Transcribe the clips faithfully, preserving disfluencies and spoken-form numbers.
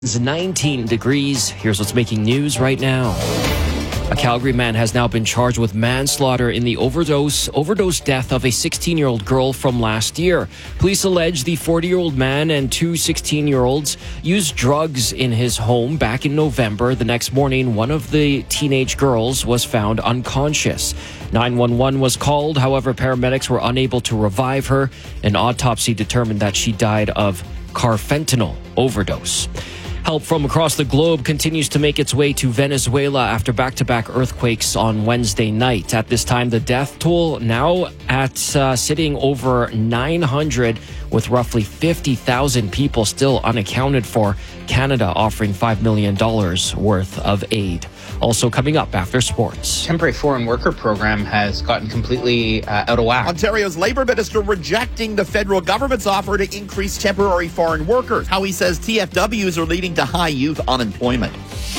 It's nineteen degrees. Here's what's making news right now. A Calgary man has now been charged with manslaughter in the overdose overdose death of a sixteen-year-old girl from last year. Police allege the forty-year-old man and two sixteen-year-olds used drugs in his home back in November. The next morning, one of the teenage girls was found unconscious. nine one one was called. However, paramedics were unable to revive her. An autopsy determined that she died of carfentanil overdose. Help from across the globe continues to make its way to Venezuela after back-to-back earthquakes on Wednesday night. At this time, the death toll now at uh, sitting over nine hundred, with roughly fifty thousand people still unaccounted for. Canada offering five million dollars worth of aid. Also coming up after sports. Temporary foreign worker program has gotten completely uh, out of whack. Ontario's Labour Minister rejecting the federal government's offer to increase temporary foreign workers. How he says T F Ws are leading to high youth unemployment.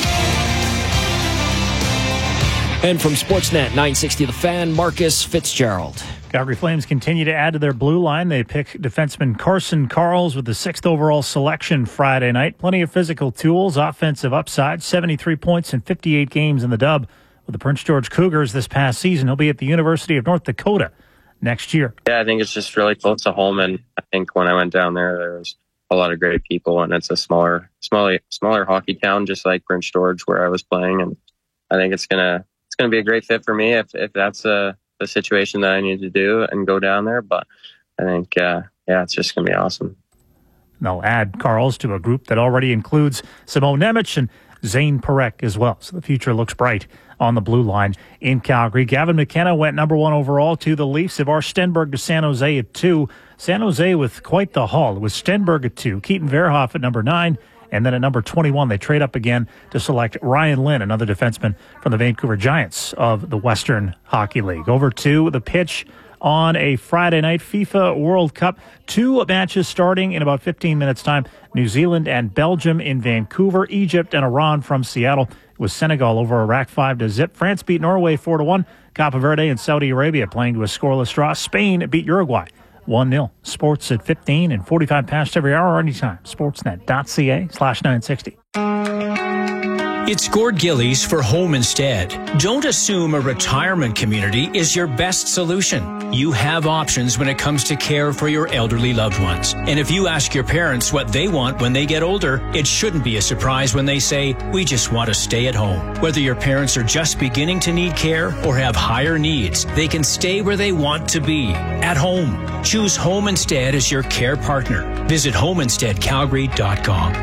And from Sportsnet nine sixty The Fan, Marcus Fitzgerald. Calgary Flames continue to add to their blue line. They pick defenseman Carson Karls with the sixth overall selection Friday night. Plenty of physical tools, offensive upside, seventy-three points in fifty-eight games in the dub with the Prince George Cougars this past season. He'll be at the University of North Dakota next year. Yeah, I think it's just really close to home, and I think when I went down there, there was a lot of great people, and it's a smaller, smaller, smaller hockey town, just like Prince George, where I was playing, and I think it's gonna it's gonna be a great fit for me if if that's a the situation that I need to do and go down there. But I think, uh, yeah, it's just going to be awesome. They'll add Karls to a group that already includes Simone Nemec and Zane Parekh as well. So the future looks bright on the blue line in Calgary. Gavin McKenna went number one overall to the Leafs. Ivar Stenberg to San Jose at two. San Jose with quite the haul. It was Stenberg at two, Keaton Verhoff at number nine, and then at number twenty-one, they trade up again to select Ryan Lynn, another defenseman from the Vancouver Giants of the Western Hockey League. Over to the pitch on a Friday night FIFA World Cup. Two matches starting in about fifteen minutes' time. New Zealand and Belgium in Vancouver. Egypt and Iran from Seattle. It was Senegal over Iraq five to zip. France beat Norway four to one. Cape Verde and Saudi Arabia playing to a scoreless draw. Spain beat Uruguay one nil. Sports at fifteen and forty-five past every hour anytime. Sportsnet.ca slash 960. It's Gord Gillies for Home Instead. Don't assume a retirement community is your best solution. You have options when it comes to care for your elderly loved ones. And if you ask your parents what they want when they get older, it shouldn't be a surprise when they say, we just want to stay at home. Whether your parents are just beginning to need care or have higher needs, they can stay where they want to be, at home. Choose Home Instead as your care partner. Visit home instead calgary dot com.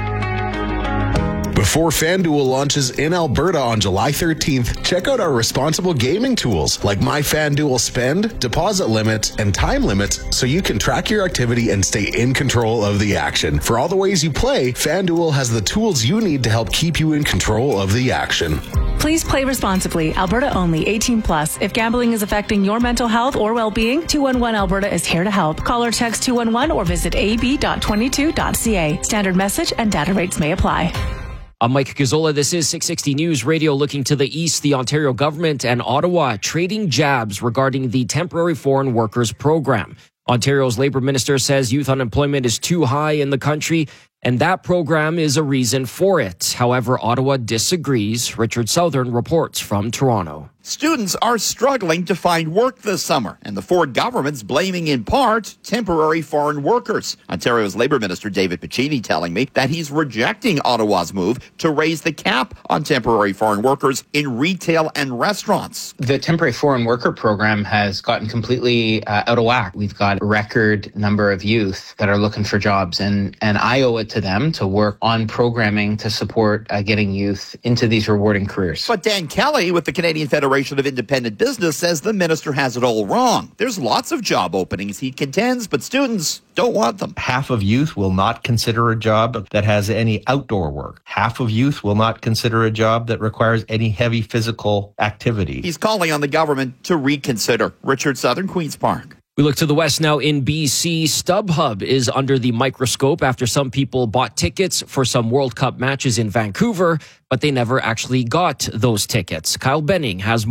Before FanDuel launches in Alberta on July thirteenth, check out our responsible gaming tools like My FanDuel Spend, deposit limits, and time limits so you can track your activity and stay in control of the action. For all the ways you play, FanDuel has the tools you need to help keep you in control of the action. Please play responsibly. Alberta only. eighteen plus. If gambling is affecting your mental health or well-being, two one one Alberta is here to help. Call or text two one one or visit a b dot twenty-two dot c a. Standard message and data rates may apply. I'm Mike Gazzola. This is six sixty News Radio. Looking to the east, the Ontario government and Ottawa trading jabs regarding the temporary foreign workers program. Ontario's Labour Minister says youth unemployment is too high in the country, and that program is a reason for it. However, Ottawa disagrees. Richard Southern reports from Toronto. Students are struggling to find work this summer, and the Ford government's blaming in part temporary foreign workers. Ontario's Labour Minister David Piccini telling me that he's rejecting Ottawa's move to raise the cap on temporary foreign workers in retail and restaurants. The temporary foreign worker program has gotten completely uh, out of whack. We've got a record number of youth that are looking for jobs, and, and I owe it to them to work on programming to support uh, getting youth into these rewarding careers. But Dan Kelly with the Canadian Federation of Independent Business says the minister has it all wrong. There's lots of job openings, he contends, but students don't want them. Half of youth will not consider a job that has any outdoor work. Half of youth will not consider a job that requires any heavy physical activity. He's calling on the government to reconsider. Richard Southern, Queen's Park. We look to the west now in B C. StubHub is under the microscope after some people bought tickets for some World Cup matches in Vancouver, but they never actually got those tickets. Kyle Benning has more.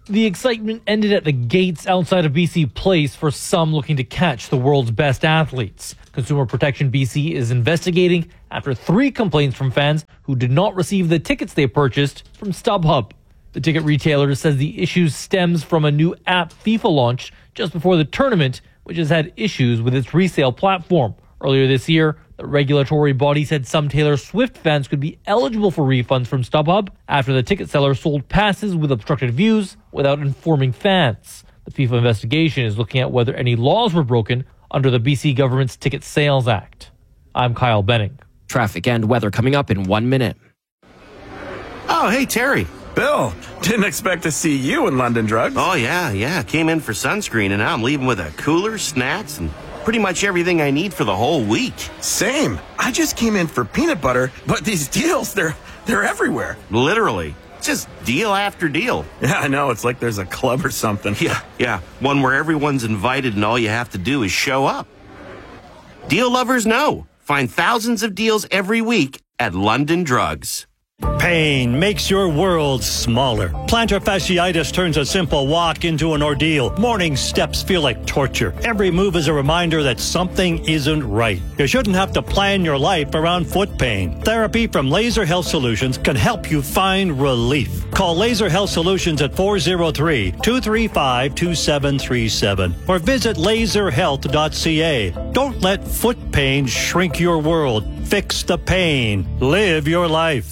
The excitement ended at the gates outside of B C Place for some looking to catch the world's best athletes. Consumer Protection B C is investigating after three complaints from fans who did not receive the tickets they purchased from StubHub. The ticket retailer says the issue stems from a new app FIFA launched just before the tournament, which has had issues with its resale platform. Earlier this year, the regulatory body said some Taylor Swift fans could be eligible for refunds from StubHub after the ticket seller sold passes with obstructed views without informing fans. The FIFA investigation is looking at whether any laws were broken under the B C government's Ticket Sales Act. I'm Kyle Benning. Traffic and weather coming up in one minute. Oh, hey, Terry. Bill, didn't expect to see you in London Drugs. Oh, yeah, yeah. Came in for sunscreen, and now I'm leaving with a cooler, snacks, and pretty much everything I need for the whole week. Same. I just came in for peanut butter, but these deals, they're they're everywhere. Literally. Just deal after deal. Yeah, I know. It's like there's a club or something. Yeah, yeah. One where everyone's invited and all you have to do is show up. Deal lovers know. Find thousands of deals every week at London Drugs. Pain makes your world smaller. Plantar fasciitis turns a simple walk into an ordeal. Morning steps feel like torture. Every move is a reminder that something isn't right. You shouldn't have to plan your life around foot pain. Therapy from Laser Health Solutions can help you find relief. Call Laser Health Solutions at four oh three, two three five, two seven three seven or visit laser health dot c a. Don't let foot pain shrink your world. Fix the pain. Live your life.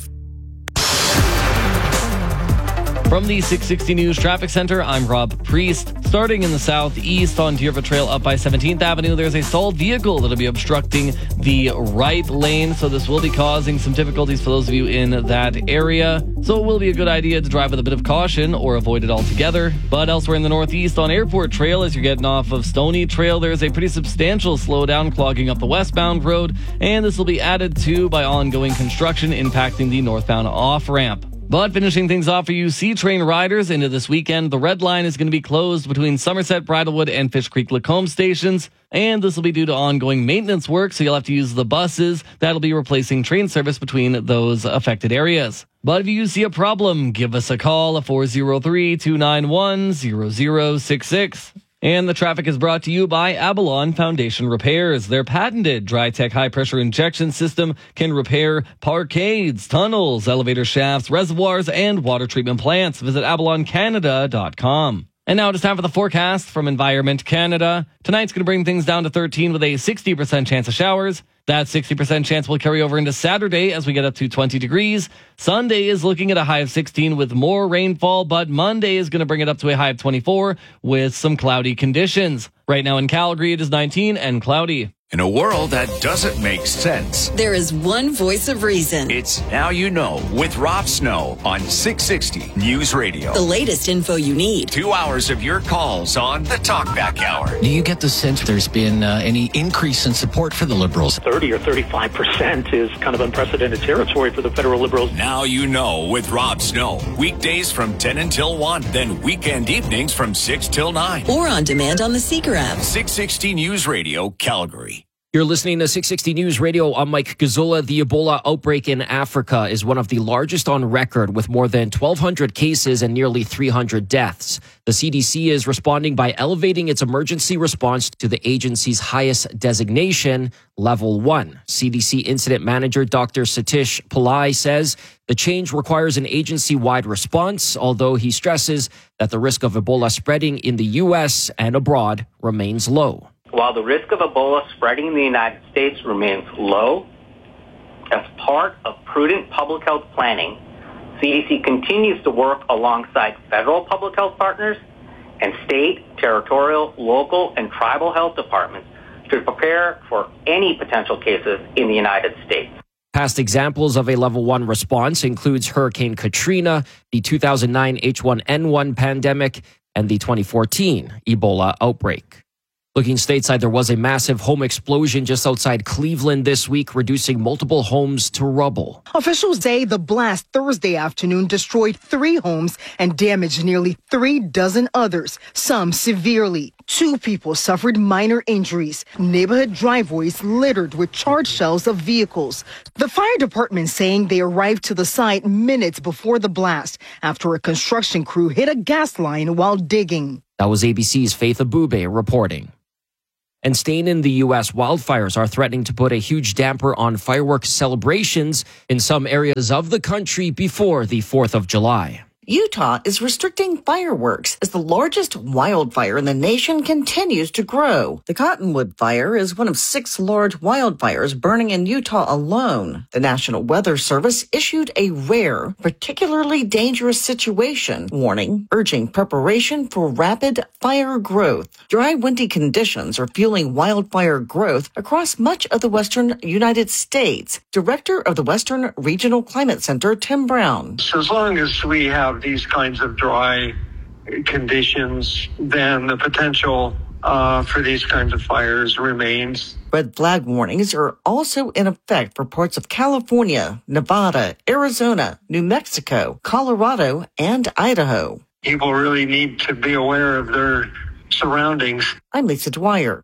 From the six sixty News Traffic Center, I'm Rob Priest. Starting in the southeast on Tierva Trail up by seventeenth Avenue, there's a stalled vehicle that'll be obstructing the right lane, so this will be causing some difficulties for those of you in that area. So it will be a good idea to drive with a bit of caution or avoid it altogether. But elsewhere in the northeast on Airport Trail, as you're getting off of Stony Trail, there's a pretty substantial slowdown clogging up the westbound road, and this will be added to by ongoing construction impacting the northbound off-ramp. But finishing things off for you C-Train riders into this weekend, the Red Line is going to be closed between Somerset, Bridlewood, and Fish Creek Lacombe stations. And this will be due to ongoing maintenance work, so you'll have to use the buses. That'll be replacing train service between those affected areas. But if you see a problem, give us a call at four oh three, two nine one, zero zero six six. And the traffic is brought to you by Avalon Foundation Repairs. Their patented Dry-Tech high-pressure injection system can repair parkades, tunnels, elevator shafts, reservoirs, and water treatment plants. Visit avalon canada dot com. And now it is time for the forecast from Environment Canada. Tonight's going to bring things down to thirteen with a sixty percent chance of showers. That sixty percent chance will carry over into Saturday as we get up to twenty degrees. Sunday is looking at a high of sixteen with more rainfall, but Monday is going to bring it up to a high of twenty-four with some cloudy conditions. Right now in Calgary, it is nineteen and cloudy. In a world that doesn't make sense, there is one voice of reason. It's Now You Know with Rob Snow on six sixty News Radio. The latest info you need. Two hours of your calls on the Talkback Hour. Do you get the sense there's been uh, any increase in support for the Liberals? thirty or thirty-five percent is kind of unprecedented territory for the federal Liberals. Now You Know with Rob Snow. Weekdays from ten until one, then weekend evenings from six till nine. Or on demand on the Seeker app. six sixty News Radio, Calgary. You're listening to six sixty News Radio. I'm Mike Gazzola. The Ebola outbreak in Africa is one of the largest on record, with more than twelve hundred cases and nearly three hundred deaths. The C D C is responding by elevating its emergency response to the agency's highest designation, Level one. C D C Incident Manager Doctor Satish Pillai says the change requires an agency-wide response, although he stresses that the risk of Ebola spreading in the U S and abroad remains low. While the risk of Ebola spreading in the United States remains low, as part of prudent public health planning, C D C continues to work alongside federal public health partners and state, territorial, local, and tribal health departments to prepare for any potential cases in the United States. Past examples of a level one response includes Hurricane Katrina, the two thousand nine H one N one pandemic, and the twenty fourteen Ebola outbreak. Looking stateside, there was a massive home explosion just outside Cleveland this week, reducing multiple homes to rubble. Officials say the blast Thursday afternoon destroyed three homes and damaged nearly three dozen others, some severely. Two people suffered minor injuries. Neighborhood driveways littered with charred shells of vehicles. The fire department saying they arrived to the site minutes before the blast after a construction crew hit a gas line while digging. That was A B C's Faith Abube reporting. And staying in the U S, wildfires are threatening to put a huge damper on fireworks celebrations in some areas of the country before the fourth of July. Utah is restricting fireworks as the largest wildfire in the nation continues to grow. The Cottonwood Fire is one of six large wildfires burning in Utah alone. The National Weather Service issued a rare, particularly dangerous situation warning, urging preparation for rapid fire growth. Dry, windy conditions are fueling wildfire growth across much of the western United States. Director of the Western Regional Climate Center, Tim Brown. So as long as we have these kinds of dry conditions, then the potential uh, for these kinds of fires remains. Red flag warnings are also in effect for parts of California, Nevada, Arizona, New Mexico, Colorado, and Idaho. People really need to be aware of their surroundings. I'm Lisa Dwyer.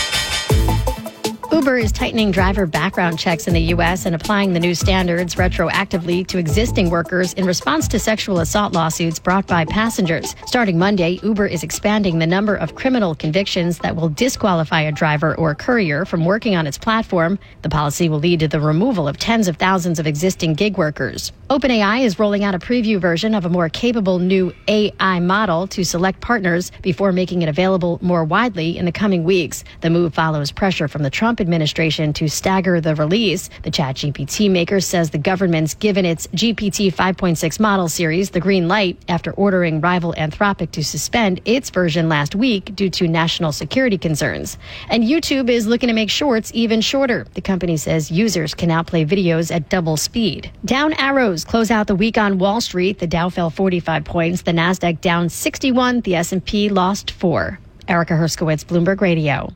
Uber is tightening driver background checks in the U S and applying the new standards retroactively to existing workers in response to sexual assault lawsuits brought by passengers. Starting Monday, Uber is expanding the number of criminal convictions that will disqualify a driver or courier from working on its platform. The policy will lead to the removal of tens of thousands of existing gig workers. OpenAI is rolling out a preview version of a more capable new A I model to select partners before making it available more widely in the coming weeks. The move follows pressure from the Trump administration to stagger the release. The ChatGPT maker says the government's given its G P T five point six model series the green light after ordering rival Anthropic to suspend its version last week due to national security concerns. And YouTube is looking to make shorts even shorter. The company says users can now play videos at double speed. Down arrows close out the week on Wall Street. The Dow fell forty-five points, the Nasdaq down sixty-one, the S and P lost four. Erica Herskowitz, Bloomberg Radio.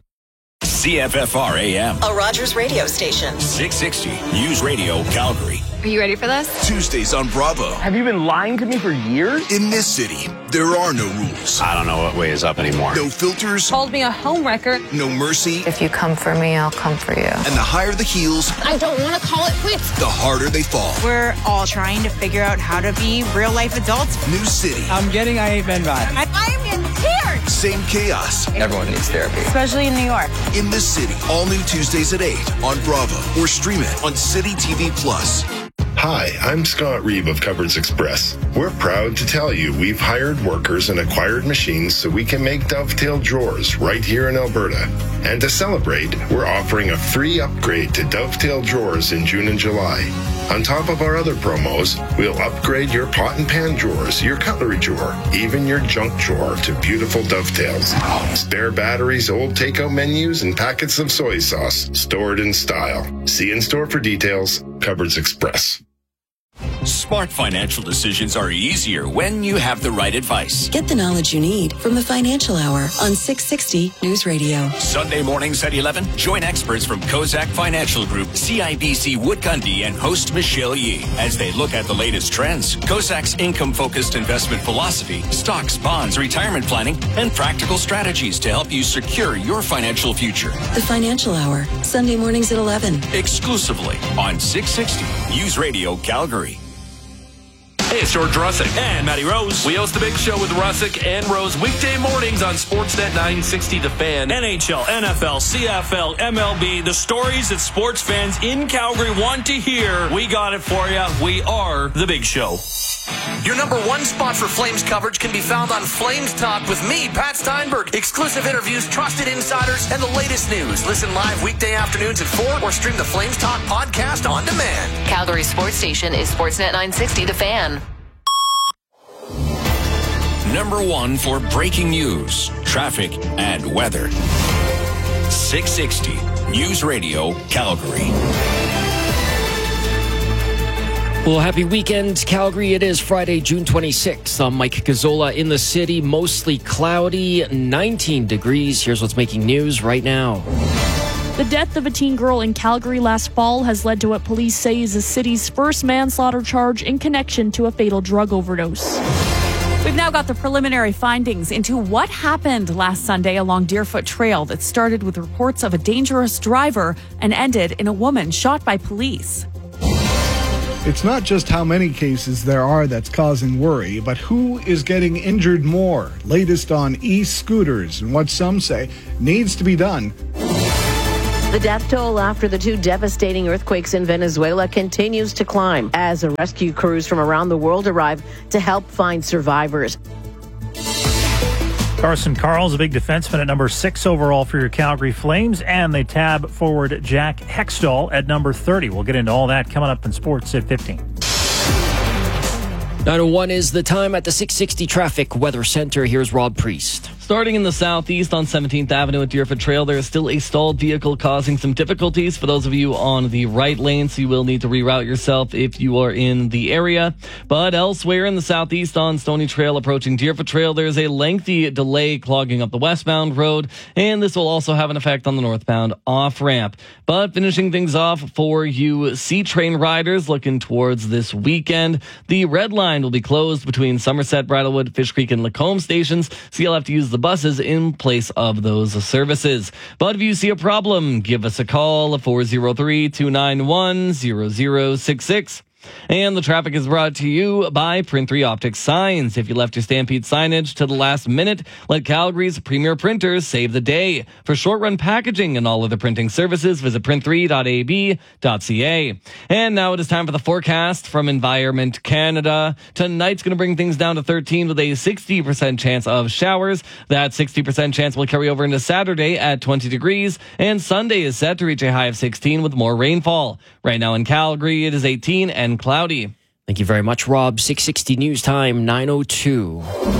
C F F R A M. A Rogers radio station. six sixty News Radio Calgary. Are you ready for this? Tuesdays on Bravo. Have you been lying to me for years? In this city, there are no rules. I don't know what way is up anymore. No filters. Called me a homewrecker. No mercy. If you come for me, I'll come for you. And the higher the heels, I don't want to call it quits. the harder they fall. We're all trying to figure out how to be real life adults. New city. I'm getting I Ain't Been Bad. I'm in tears. Same chaos. Everyone needs therapy. Especially in New York. In this city. All new Tuesdays at eight on Bravo or stream it on City T V Plus. Hi, I'm Scott Reeve of Cupboards Express. We're proud to tell you we've hired workers and acquired machines so we can make Dovetail drawers right here in Alberta. And to celebrate, we're offering a free upgrade to Dovetail drawers in June and July. On top of our other promos, we'll upgrade your pot and pan drawers, your cutlery drawer, even your junk drawer to beautiful Dovetails. Spare batteries, old takeout menus, and packets of soy sauce stored in style. See in store for details. Cupboards Express. Smart financial decisions are easier when you have the right advice. Get the knowledge you need from the Financial Hour on six sixty News Radio. Sunday mornings at eleven, join experts from Kozak Financial Group, C I B C Wood Gundy, and host Michelle Yee as they look at the latest trends, Kozak's income-focused investment philosophy, stocks, bonds, retirement planning, and practical strategies to help you secure your financial future. The Financial Hour, Sunday mornings at eleven. Exclusively on six sixty News Radio Calgary. Hey, it's George Russick and Matty Rose. We host The Big Show with Russick and Rose weekday mornings on Sportsnet nine sixty The Fan. N H L, N F L, C F L, M L B, the stories that sports fans in Calgary want to hear. We got it for you. We are The Big Show. Your number one spot for Flames coverage can be found on Flames Talk with me, Pat Steinberg. Exclusive interviews, trusted insiders, and the latest news. Listen live weekday afternoons at four or stream the Flames Talk podcast on demand. Calgary sports station is Sportsnet nine sixty The Fan. Number one for breaking news, traffic, and weather. six sixty News Radio Calgary. Well, happy weekend, Calgary. It is Friday, June twenty-sixth. I'm Mike Gazzola in the city. Mostly cloudy, nineteen degrees. Here's what's making news right now. The death of a teen girl in Calgary last fall has led to what police say is the city's first manslaughter charge in connection to a fatal drug overdose. We've now got the preliminary findings into what happened last Sunday along Deerfoot Trail that started with reports of a dangerous driver and ended in a woman shot by police. It's not just how many cases there are that's causing worry, but who is getting injured more. Latest on e-scooters and what some say needs to be done. The death toll after the two devastating earthquakes in Venezuela continues to climb as rescue crews from around the world arrive to help find survivors. Carson Carl's a big defenseman at number six overall for your Calgary Flames, and they tab forward Jack Hextall at number thirty. We'll get into all that coming up in sports at fifteen. nine oh one is the time at the six sixty Traffic Weather Center. Here's Rob Priest. Starting in the southeast on seventeenth Avenue at Deerfoot Trail, there is still a stalled vehicle causing some difficulties. For those of you on the right lane, so you will need to reroute yourself if you are in the area. But elsewhere in the southeast on Stony Trail approaching Deerfoot Trail, there's a lengthy delay clogging up the westbound road, and this will also have an effect on the northbound off-ramp. But finishing things off for you C-Train riders looking towards this weekend, the red line will be closed between Somerset, Bridlewood, Fish Creek, and Lacombe stations, so you'll have to use the buses in place of those services. But if you see a problem, give us a call, four oh three, two nine one, zero zero six six. And the traffic is brought to you by Print three Optics Signs. If you left your Stampede signage to the last minute, let Calgary's premier printers save the day. For short-run packaging and all other printing services, visit print three dot a b dot c a. And now it is time for the forecast from Environment Canada. Tonight's going to bring things down to thirteen with a sixty percent chance of showers. That sixty percent chance will carry over into Saturday at twenty degrees. And Sunday is set to reach a high of sixteen with more rainfall. Right now in Calgary, it is eighteen and cloudy. Thank you very much, Rob. six sixty News Time, nine oh two.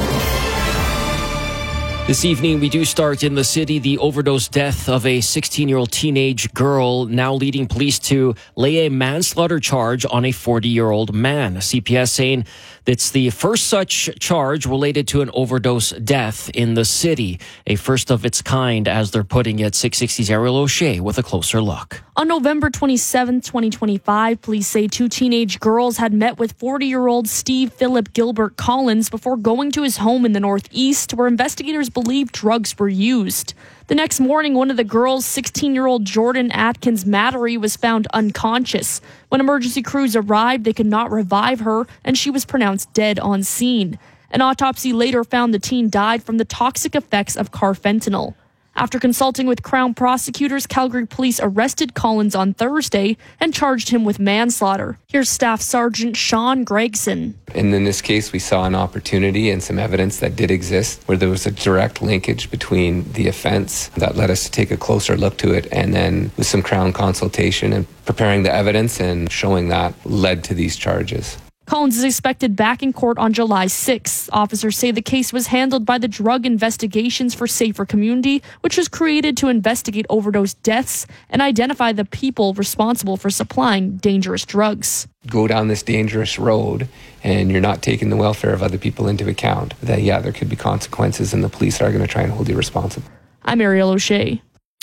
This evening, we do start in the city. The overdose death of a sixteen-year-old teenage girl now leading police to lay a manslaughter charge on a forty-year-old man. C P S saying it's the first such charge related to an overdose death in the city. A first of its kind, as they're putting it. six sixty's Ariel O'Shea with a closer look. On November twenty-seventh, twenty twenty-five, police say two teenage girls had met with forty-year-old Steve Philip Gilbert Collins before going to his home in the Northeast, where investigators believe drugs were used. The next morning, one of the girls, sixteen-year-old Jordan Atkins Mattery, was found unconscious. When emergency crews arrived, they could not revive her, and she was pronounced dead on scene. An autopsy later found the teen died from the toxic effects of carfentanil. After consulting with Crown prosecutors, Calgary police arrested Collins on Thursday and charged him with manslaughter. Here's Staff Sergeant Sean Gregson. And in this case, we saw an opportunity and some evidence that did exist where there was a direct linkage between the offense that led us to take a closer look to it. And then with some Crown consultation and preparing the evidence and showing that led to these charges. Collins is expected back in court on July sixth. Officers say the case was handled by the Drug Investigations for Safer Community, which was created to investigate overdose deaths and identify the people responsible for supplying dangerous drugs. Go down this dangerous road and you're not taking the welfare of other people into account, that, yeah, there could be consequences and the police are going to try and hold you responsible. I'm Ariel O'Shea.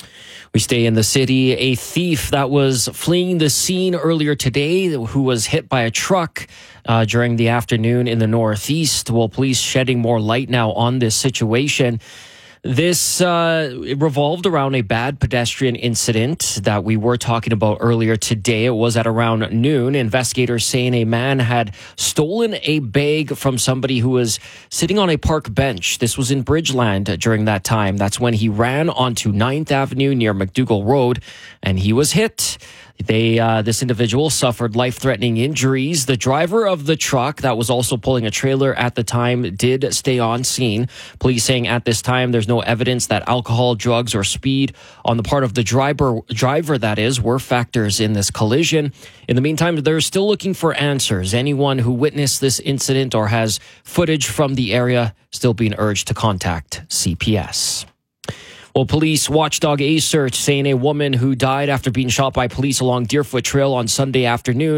We stay in the city. A thief that was fleeing the scene earlier today, who was hit by a truck uh, during the afternoon in the Northeast. Well, police shedding more light now on this situation. This uh, revolved around a bad pedestrian incident that we were talking about earlier today. It was at around noon. Investigators saying a man had stolen a bag from somebody who was sitting on a park bench. This was in Bridgeland during that time. That's when he ran onto ninth Avenue near McDougall Road, and he was hit. They, uh, this individual suffered life-threatening injuries. The driver of the truck that was also pulling a trailer at the time did stay on scene. Police saying at this time there's no evidence that alcohol, drugs, or speed on the part of the driver, driver that is, were factors in this collision. In the meantime, they're still looking for answers. Anyone who witnessed this incident or has footage from the area still being urged to contact C P S. Well, police watchdog A Search saying a woman who died after being shot by police along Deerfoot Trail on Sunday afternoon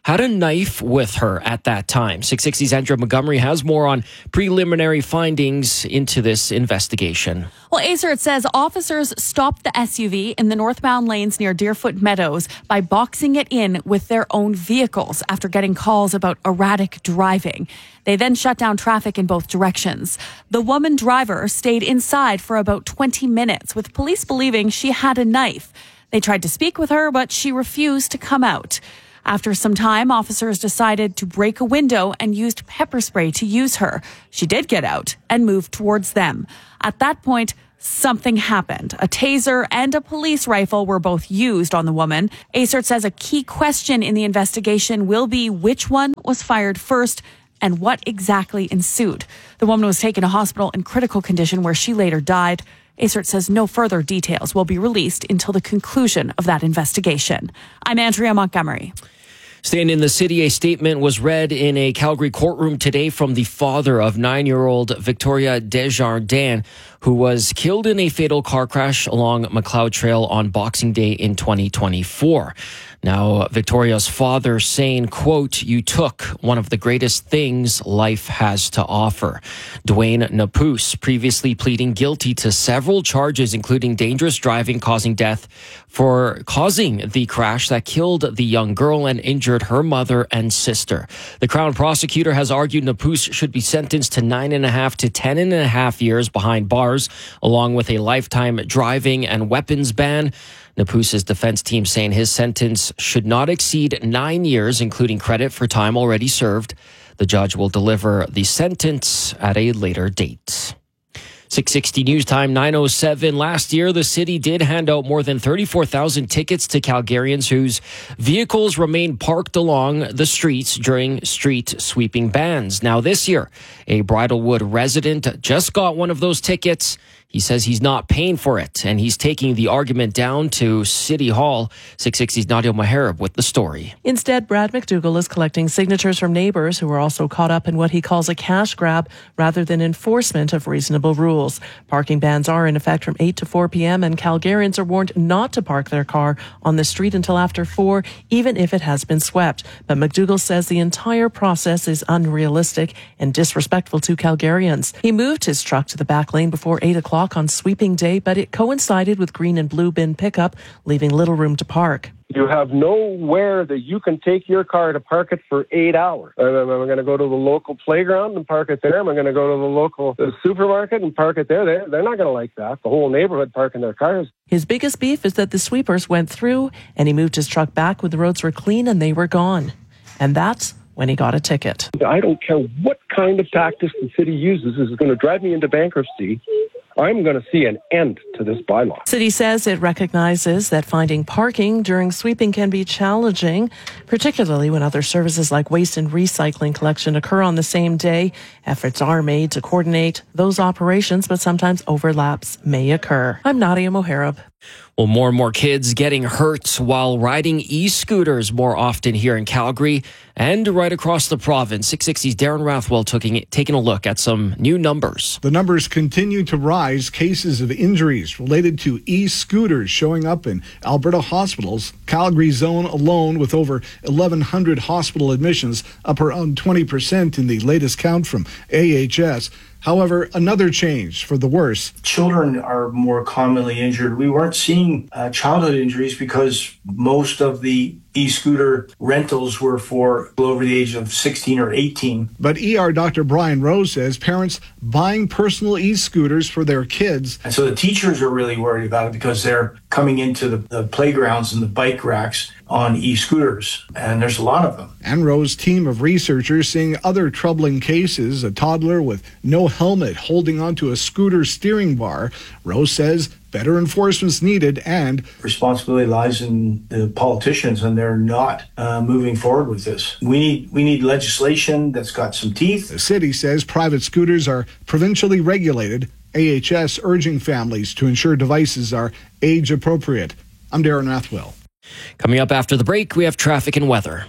had a knife with her at that time. six sixty's Andrea Montgomery has more on preliminary findings into this investigation. Well, A C E R T says officers stopped the S U V in the northbound lanes near Deerfoot Meadows by boxing it in with their own vehicles after getting calls about erratic driving. They then shut down traffic in both directions. The woman driver stayed inside for about twenty minutes, with police believing she had a knife. They tried to speak with her, but she refused to come out. After some time, officers decided to break a window and used pepper spray to use her. She did get out and moved towards them. At that point, something happened. A taser and a police rifle were both used on the woman. A C E R T says a key question in the investigation will be which one was fired first and what exactly ensued. The woman was taken to hospital in critical condition where she later died. A C E R T says no further details will be released until the conclusion of that investigation. I'm Andrea Montgomery. Staying in the city, a statement was read in a Calgary courtroom today from the father of nine-year-old Victoria Desjardins, who was killed in a fatal car crash along McLeod Trail on Boxing Day in twenty twenty-four. Now, Victoria's father saying, quote, "You took one of the greatest things life has to offer." Dwayne Napus previously pleading guilty to several charges, including dangerous driving causing death for causing the crash that killed the young girl and injured her mother and sister. The Crown prosecutor has argued Napus should be sentenced to nine and a half to ten and a half years behind bars, along with a lifetime driving and weapons ban. Napus's defense team saying his sentence should not exceed nine years, including credit for time already served. The judge will deliver the sentence at a later date. six sixty News Time, nine oh seven. Last year, the city did hand out more than thirty-four thousand tickets to Calgarians whose vehicles remained parked along the streets during street sweeping bans. Now this year, a Bridlewood resident just got one of those tickets. He says he's not paying for it, and he's taking the argument down to City Hall. six sixty's Nadia Maharib with the story. Instead, Brad McDougall is collecting signatures from neighbours who are also caught up in what he calls a cash grab rather than enforcement of reasonable rules. Parking bans are in effect from eight to four p.m. and Calgarians are warned not to park their car on the street until after four, even if it has been swept. But McDougall says the entire process is unrealistic and disrespectful to Calgarians. He moved his truck to the back lane before eight o'clock on sweeping day, but it coincided with green and blue bin pickup, leaving little room to park. You have nowhere that you can take your car to park it for eight hours. Am I going to go to the local playground and park it there? Am I going to go to the local uh, supermarket and park it there? They're, they're not going to like that. The whole neighborhood parking their cars. His biggest beef is that the sweepers went through and he moved his truck back when the roads were clean and they were gone. And that's when he got a ticket. I don't care what kind of tactics the city uses. This is going to drive me into bankruptcy. I'm going to see an end to this bylaw. City says it recognizes that finding parking during sweeping can be challenging, particularly when other services like waste and recycling collection occur on the same day. Efforts are made to coordinate those operations, but sometimes overlaps may occur. I'm Nadia Moharib. Well, more and more kids getting hurt while riding e-scooters more often here in Calgary and right across the province. six sixty's Darren Rathwell taking, taking a look at some new numbers. The numbers continue to rise. Cases of injuries related to e-scooters showing up in Alberta hospitals. Calgary zone alone with over eleven hundred hospital admissions, up around twenty percent in the latest count from A H S. However, another change for the worse. Children are more commonly injured. We weren't seeing uh, childhood injuries because most of the e-scooter rentals were for people over the age of sixteen or eighteen. But E R Doctor Brian Rose says parents buying personal e-scooters for their kids. And so the teachers are really worried about it because they're coming into the, the playgrounds and the bike racks on e-scooters, and there's a lot of them. And Rose's team of researchers seeing other troubling cases, a toddler with no helmet holding onto a scooter steering bar. Rose says better enforcement's needed and responsibility lies in the politicians, and they're not uh, moving forward with this. We need we need legislation that's got some teeth. The city says private scooters are provincially regulated. A H S urging families to ensure devices are age appropriate. I'm Darren Rathwell. Coming up after the break, we have traffic and weather.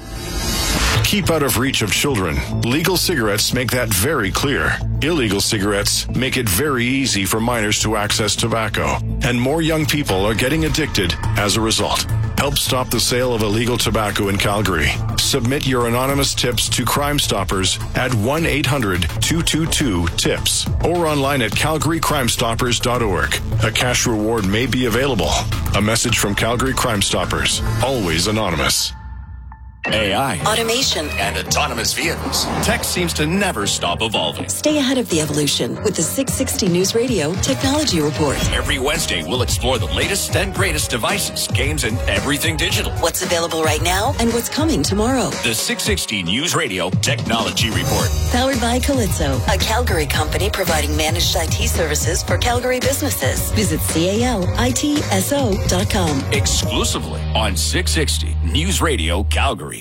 Keep out of reach of children. Legal cigarettes make that very clear. Illegal cigarettes make it very easy for minors to access tobacco. And more young people are getting addicted as a result. Help stop the sale of illegal tobacco in Calgary. Submit your anonymous tips to Crime Stoppers at one eight hundred two two two TIPS or online at calgary crime stoppers dot org. A cash reward may be available. A message from Calgary Crime Stoppers. Always anonymous. A I, automation, and autonomous vehicles. Tech seems to never stop evolving. Stay ahead of the evolution with the six sixty News Radio Technology Report. Every Wednesday, we'll explore the latest and greatest devices, games, and everything digital. What's available right now and what's coming tomorrow. The six sixty News Radio Technology Report. Powered by Calypso, a Calgary company providing managed I T services for Calgary businesses. Visit cal I T S O dot com. Exclusively on six sixty News Radio Calgary.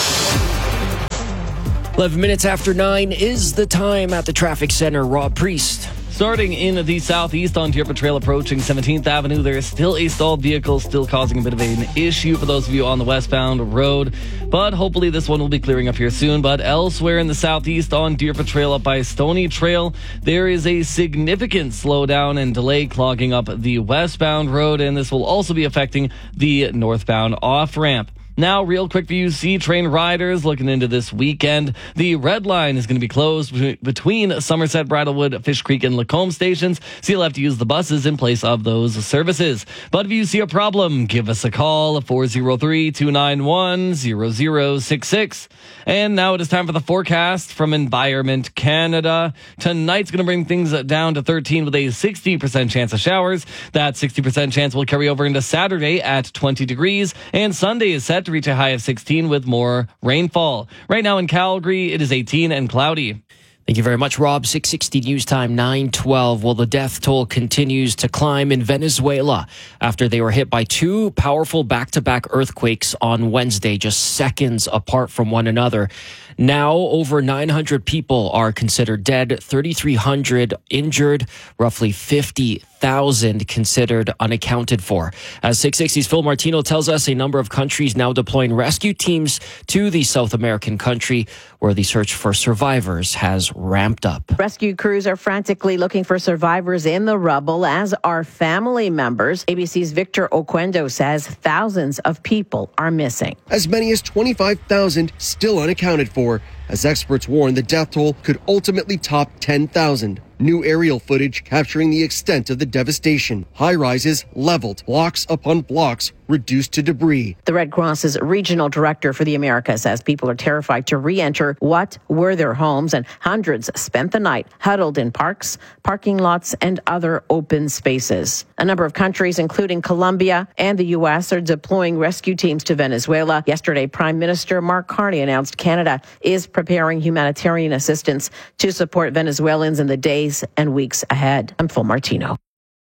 eleven minutes after nine is the time at the traffic center. Rob Priest. Starting in the southeast on Deerfoot Trail approaching seventeenth Avenue, there is still a stalled vehicle, still causing a bit of an issue for those of you on the westbound road. But hopefully this one will be clearing up here soon. But elsewhere in the southeast on Deerfoot Trail up by Stony Trail, there is a significant slowdown and delay clogging up the westbound road, and this will also be affecting the northbound off-ramp. Now, real quick for you C train riders looking into this weekend. The Red Line is going to be closed between Somerset, Bridlewood, Fish Creek, and Lacombe stations, so you'll have to use the buses in place of those services. But if you see a problem, give us a call, four oh three, two nine one, zero zero six six. And now it is time for the forecast from Environment Canada. Tonight's going to bring things down to thirteen with a sixty percent chance of showers. That sixty percent chance will carry over into Saturday at twenty degrees, and Sunday is set to reach a high of sixteen with more rainfall. Right now in Calgary, it is eighteen and cloudy. Thank you very much, Rob. six sixty News Time, nine twelve. Well, the death toll continues to climb in Venezuela after they were hit by two powerful back-to-back earthquakes on Wednesday, just seconds apart from one another. Now, over nine hundred people are considered dead, thirty-three hundred injured, roughly fifty thousand considered unaccounted for. As six sixty's Phil Martino tells us, a number of countries now deploying rescue teams to the South American country where the search for survivors has ramped up. Rescue crews are frantically looking for survivors in the rubble, as are family members. A B C's Victor Oquendo says thousands of people are missing. As many as twenty-five thousand still unaccounted for, as experts warn the death toll could ultimately top ten thousand. New aerial footage capturing the extent of the devastation. High-rises leveled, blocks upon blocks reduced to debris. The Red Cross's regional director for the Americas says people are terrified to re-enter what were their homes, and hundreds spent the night huddled in parks, parking lots, and other open spaces. A number of countries, including Colombia and the U S, are deploying rescue teams to Venezuela. Yesterday, Prime Minister Mark Carney announced Canada is preparing humanitarian assistance to support Venezuelans in the days and weeks ahead. I'm Phil Martino.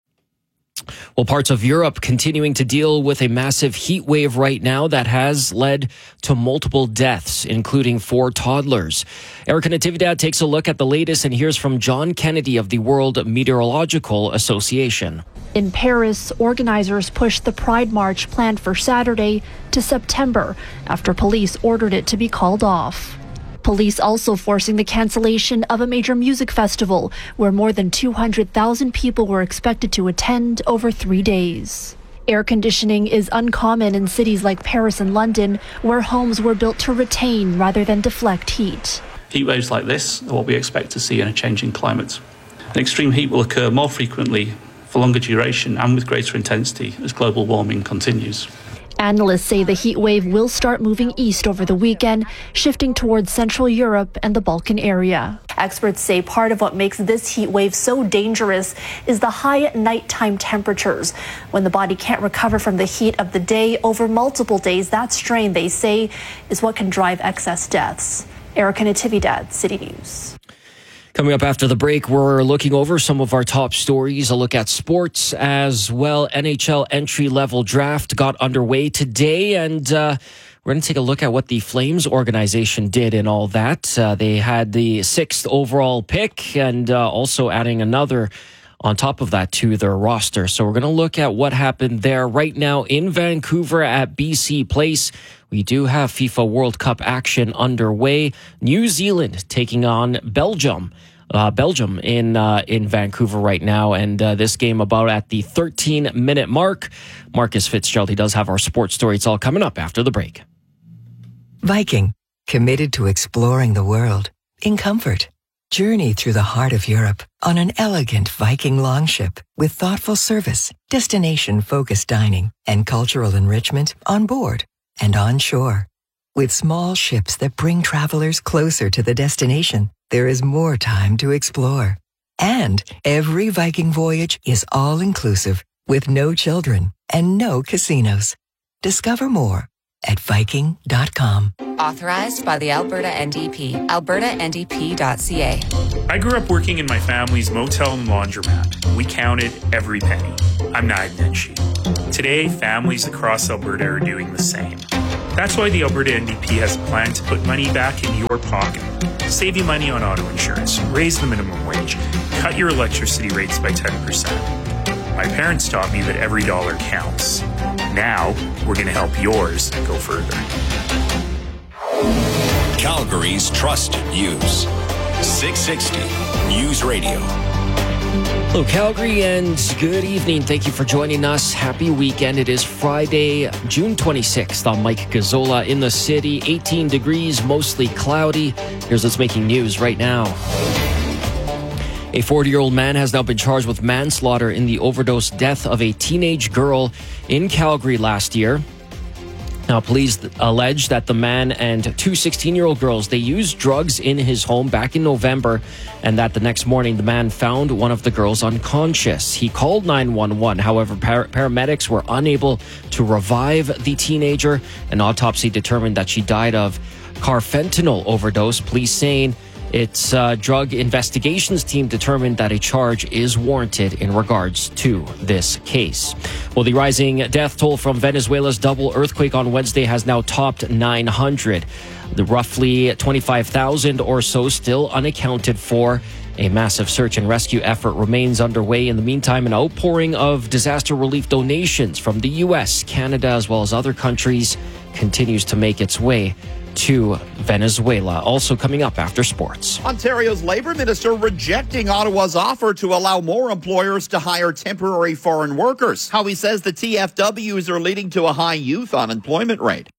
Well, parts of Europe continuing to deal with a massive heat wave right now that has led to multiple deaths, including four toddlers. Erica Natividad takes a look at the latest and hears from John Kennedy of the World Meteorological Association. In Paris, organizers pushed the Pride March planned for Saturday to September after police ordered it to be called off. Police also forcing the cancellation of a major music festival where more than two hundred thousand people were expected to attend over three days. Air conditioning is uncommon in cities like Paris and London, where homes were built to retain rather than deflect heat. Heat waves like this are what we expect to see in a changing climate. And extreme heat will occur more frequently, for longer duration, and with greater intensity as global warming continues. Analysts say the heat wave will start moving east over the weekend, shifting towards Central Europe and the Balkan area. Experts say part of what makes this heat wave so dangerous is the high nighttime temperatures. When the body can't recover from the heat of the day over multiple days, that strain, they say, is what can drive excess deaths. Erica Natividad, City News. Coming up after the break, we're looking over some of our top stories, a look at sports as well. N H L entry-level draft got underway today, and uh, we're going to take a look at what the Flames organization did in all that. Uh, they had the sixth overall pick and uh, also adding another on top of that to their roster. So we're going to look at what happened there right now in Vancouver at B C Place. We do have FIFA World Cup action underway. New Zealand taking on Belgium uh, Belgium in uh, in Vancouver right now. And uh, this game about at the thirteen-minute mark. Marcus Fitzgerald, he does have our sports story. It's all coming up after the break. Viking, committed to exploring the world in comfort. Journey through the heart of Europe on an elegant Viking longship with thoughtful service, destination-focused dining, and cultural enrichment on board and on shore. With small ships that bring travelers closer to the destination, there is more time to explore. And every Viking voyage is all-inclusive with no children and no casinos. Discover more at Viking dot com. Authorized by the Alberta N D P. alberta N D P dot C A. I grew up working in my family's motel and laundromat. We counted every penny. I'm Nag Nenshi. Today, families across Alberta are doing the same. That's why the Alberta N D P has a plan to put money back in your pocket. Save you money on auto insurance, raise the minimum wage, cut your electricity rates by ten percent. My parents taught me that every dollar counts. Now, we're going to help yours go further. Calgary's trusted news. six sixty News Radio. Hello, Calgary, and good evening. Thank you for joining us. Happy weekend. It is Friday, June twenty-sixth. I'm Mike Gazzola in the city. eighteen degrees, mostly cloudy. Here's what's making news right now. A forty-year-old man has now been charged with manslaughter in the overdose death of a teenage girl in Calgary last year. Now, police allege that the man and two sixteen-year-old girls, they used drugs in his home back in November, and that the next morning the man found one of the girls unconscious. He called nine one one. However, par- paramedics were unable to revive the teenager. An autopsy determined that she died of carfentanil overdose. Police saying its uh, drug investigations team determined that a charge is warranted in regards to this case. Well, the rising death toll from Venezuela's double earthquake on Wednesday has now topped nine hundred. The roughly twenty-five thousand or so still unaccounted for. A massive search and rescue effort remains underway. In the meantime, an outpouring of disaster relief donations from the U S, Canada, as well as other countries continues to make its way to Venezuela. Also coming up after sports. Ontario's Labour Minister rejecting Ottawa's offer to allow more employers to hire temporary foreign workers. How he says the T F Ws are leading to a high youth unemployment rate.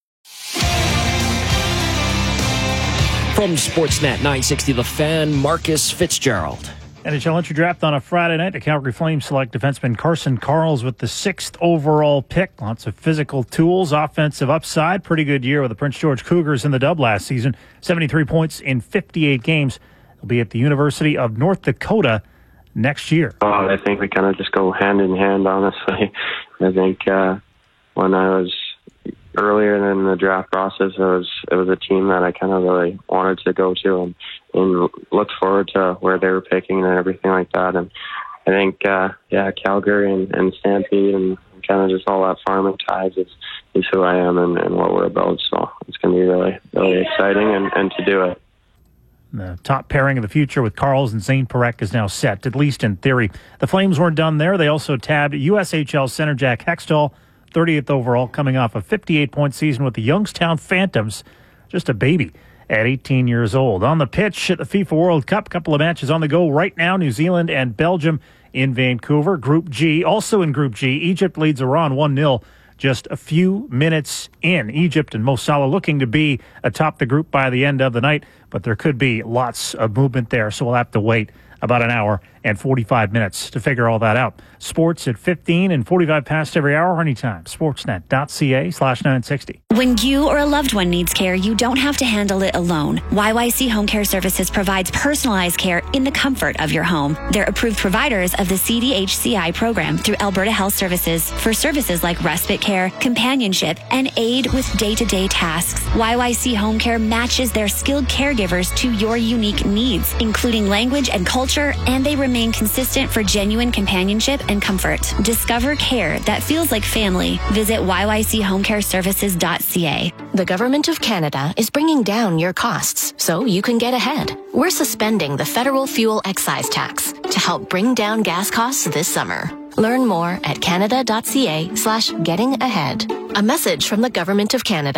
From Sportsnet nine sixty The Fan, Marcus Fitzgerald. N H L entry draft on a Friday night. The Calgary Flames select defenseman Carson Karls with the sixth overall pick. Lots of physical tools, offensive upside. Pretty good year with the Prince George Cougars in the dub last season. seventy-three points in fifty-eight games. He'll be at the University of North Dakota next year. Oh, I think we kind of just go hand in hand, honestly. I think uh, when I was earlier in the draft process, it was it was a team that I kind of really wanted to go to and, and looked forward to where they were picking and everything like that. And I think, uh, yeah, Calgary and, and Stampede and kind of just all that farming ties is, is who I am and, and what we're about. So it's going to be really, really exciting and, and to do it. The top pairing of the future with Karls and Zane Parekh is now set, at least in theory. The Flames weren't done there. They also tabbed U S H L center Jack Hextall, thirtieth overall, coming off a fifty-eight point season with the Youngstown Phantoms. Just a baby at eighteen years old. On the pitch at the FIFA World Cup, couple of matches on the go right now. New Zealand and Belgium in Vancouver. Group G, also in Group G, Egypt leads Iran one nil just a few minutes in. Egypt and Mo Salah looking to be atop the group by the end of the night, but there could be lots of movement there, so we'll have to wait about an hour and forty-five minutes to figure all that out. Sports at fifteen and forty-five past every hour, anytime. Sportsnet.ca slash 960. When you or a loved one needs care, you don't have to handle it alone. Y Y C Home Care Services provides personalized care in the comfort of your home. They're approved providers of the C D H C I program through Alberta Health Services for services like respite care, companionship, and aid with day-to-day tasks. Y Y C Home Care matches their skilled caregivers to your unique needs, including language and culture, and they remain consistent for genuine companionship and comfort. Discover care that feels like family. Visit Y Y C home care services dot c a. The Government of Canada is bringing down your costs so you can get ahead. We're suspending the federal fuel excise tax to help bring down gas costs this summer. Learn more at canada.ca slash getting ahead. A message from the Government of Canada.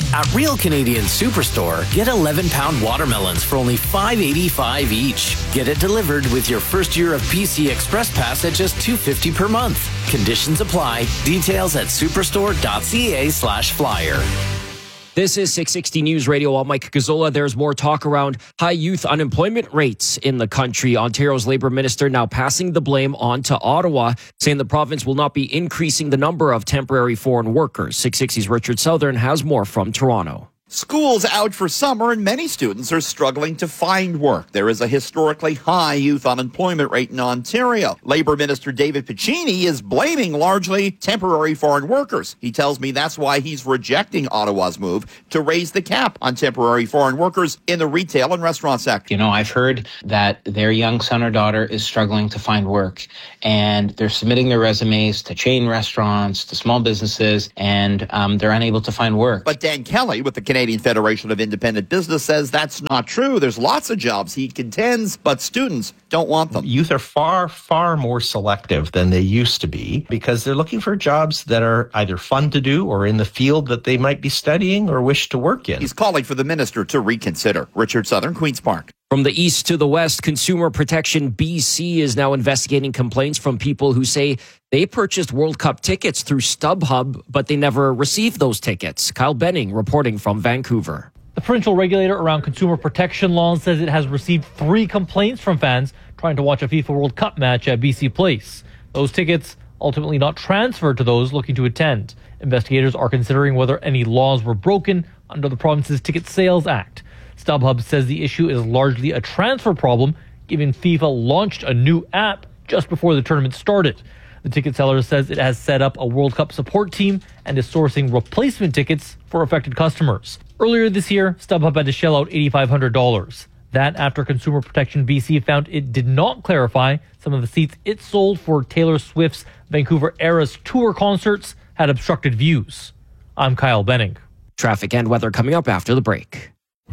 At Real Canadian Superstore, get eleven pound watermelons for only five eighty-five each. Get it delivered with your first year of P C Express Pass at just two fifty per month. Conditions apply. Details at superstore.ca slash flyer. This is six sixty News Radio. I'm Mike Gazzola. There's more talk around high youth unemployment rates in the country. Ontario's Labour Minister now passing the blame on to Ottawa, saying the province will not be increasing the number of temporary foreign workers. six sixty's Richard Southern has more from Toronto. School's out for summer and many students are struggling to find work. There is a historically high youth unemployment rate in Ontario. Labour Minister David Piccini is blaming largely temporary foreign workers. He tells me that's why he's rejecting Ottawa's move to raise the cap on temporary foreign workers in the retail and restaurant sector. You know, I've heard that their young son or daughter is struggling to find work, and they're submitting their resumes to chain restaurants, to small businesses, and um, they're unable to find work. But Dan Kelly with the Canadian Canadian Federation of Independent Business says that's not true. There's lots of jobs, he contends, but students don't want them. Youth are far, far more selective than they used to be because they're looking for jobs that are either fun to do or in the field that they might be studying or wish to work in. He's calling for the minister to reconsider. Richard Southern, Queen's Park. From the east to the west, Consumer Protection B C is now investigating complaints from people who say they purchased World Cup tickets through StubHub, but they never received those tickets. Kyle Benning reporting from Vancouver. The provincial regulator around consumer protection laws says it has received three complaints from fans trying to watch a FIFA World Cup match at B C Place. Those tickets ultimately not transferred to those looking to attend. Investigators are considering whether any laws were broken under the province's Ticket Sales Act. StubHub says the issue is largely a transfer problem, given FIFA launched a new app just before the tournament started. The ticket seller says it has set up a World Cup support team and is sourcing replacement tickets for affected customers. Earlier this year, StubHub had to shell out eight thousand five hundred dollars. That after Consumer Protection B C found it did not clarify some of the seats it sold for Taylor Swift's Vancouver Eras Tour concerts had obstructed views. I'm Kyle Benning. Traffic and weather coming up after the break.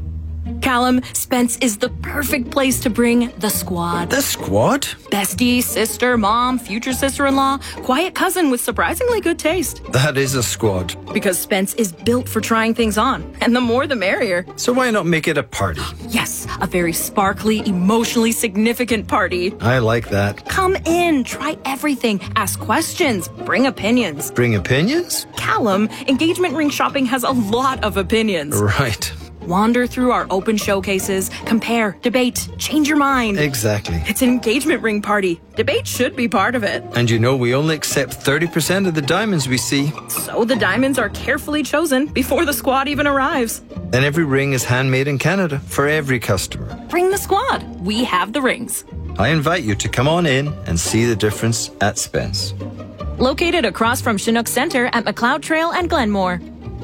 Callum, Spence is the perfect place to bring the squad. The squad? Bestie, sister, mom, future sister-in-law, quiet cousin with surprisingly good taste. That is a squad. Because Spence is built for trying things on, and the more the merrier. So why not make it a party? Yes, a very sparkly, emotionally significant party. I like that. Come in, try everything, ask questions, bring opinions. Bring opinions? Callum, engagement ring shopping has a lot of opinions. Right. Wander through our open showcases, compare, debate, change your mind. Exactly. It's an engagement ring party. Debate should be part of it. And you know we only accept thirty percent of the diamonds we see. So the diamonds are carefully chosen before the squad even arrives. And every ring is handmade in Canada for every customer. Bring the squad. We have the rings. I invite you to come on in and see the difference at Spence. Located across from Chinook Centre at McLeod Trail and Glenmore.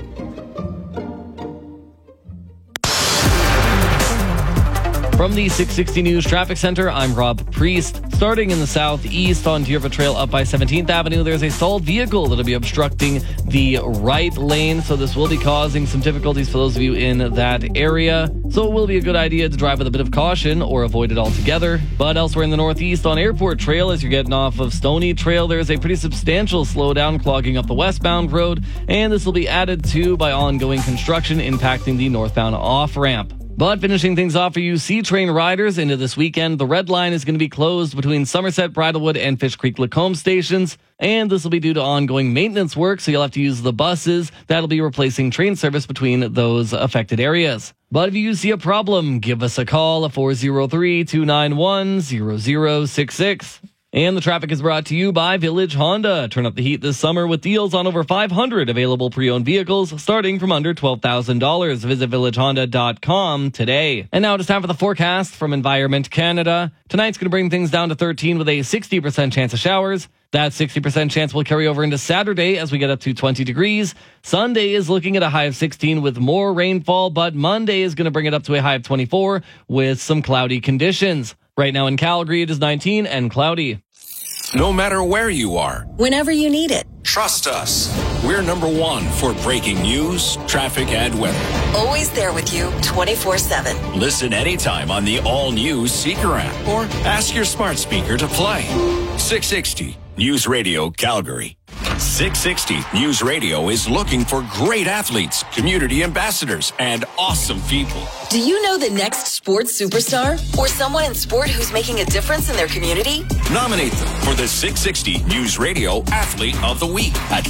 From the six sixty News Traffic Center, I'm Rob Priest. Starting in the southeast on Deerfoot Trail up by seventeenth Avenue, there's a stalled vehicle that'll be obstructing the right lane, so this will be causing some difficulties for those of you in that area. So it will be a good idea to drive with a bit of caution or avoid it altogether. But elsewhere in the northeast on Airport Trail, as you're getting off of Stony Trail, there's a pretty substantial slowdown clogging up the westbound road, and this will be added to by ongoing construction impacting the northbound off-ramp. But finishing things off for you C-Train riders into this weekend, the Red Line is going to be closed between Somerset, Bridlewood, and Fish Creek Lacombe stations. And this will be due to ongoing maintenance work, so you'll have to use the buses. That'll be replacing train service between those affected areas. But if you see a problem, give us a call at four oh three, two nine one, zero zero six six. And the traffic is brought to you by Village Honda. Turn up the heat this summer with deals on over five hundred available pre-owned vehicles starting from under twelve thousand dollars. Visit village honda dot com today. And now it is time for the forecast from Environment Canada. Tonight's going to bring things down to thirteen with a sixty percent chance of showers. That sixty percent chance will carry over into Saturday as we get up to twenty degrees. Sunday is looking at a high of sixteen with more rainfall, but Monday is going to bring it up to a high of twenty-four with some cloudy conditions. Right now in Calgary, it is nineteen and cloudy. No matter where you are, whenever you need it. Trust us. We're number one for breaking news, traffic, and weather. Always there with you twenty-four seven. Listen anytime on the all-new Seeker app or ask your smart speaker to play. six sixty News Radio Calgary. six sixty News Radio is looking for great athletes, community ambassadors, and awesome people. Do you know the next sports superstar or someone in sport who's making a difference in their community? Nominate them for the six sixty News Radio Athlete of the Week at